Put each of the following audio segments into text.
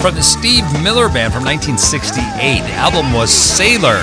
from the Steve Miller Band from 1968. The album was Sailor.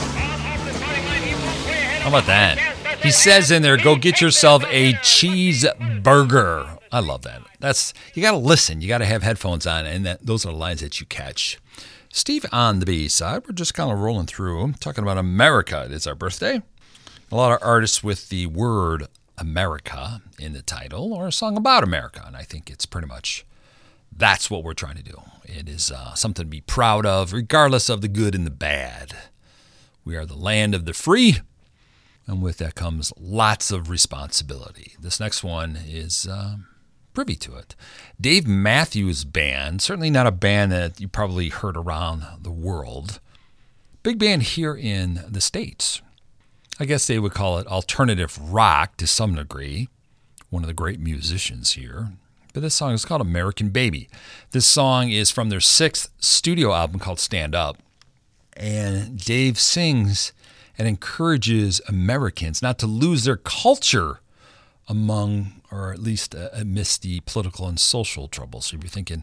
How about that? He says in there, go get yourself a cheeseburger. I love that. You got to listen. You got to have headphones on, and those are the lines that you catch. Steve on the B-side. We're just kind of rolling through, talking about America. It is our birthday. A lot of artists with the word America in the title, or a song about America, and I think it's pretty much that's what we're trying to do. It is something to be proud of, regardless of the good and the bad. We are the land of the free, and with that comes lots of responsibility. This next one is privy to it. Dave Matthews Band, certainly not a band that you probably heard around the world. Big band here in the States. I guess they would call it alternative rock to some degree. One of the great musicians here. But this song is called American Baby. This song is from their 6th studio album called Stand Up. And Dave sings and encourages Americans not to lose their culture among, or at least amidst the political and social troubles. So if you're thinking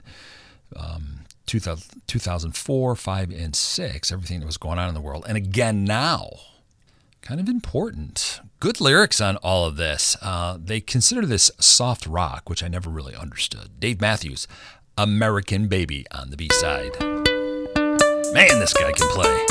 2004, 5, and 6, everything that was going on in the world. And again now, kind of important. Good lyrics on all of this. They consider this soft rock, which I never really understood. Dave Matthews, American Baby on the B-side. Man, this guy can play.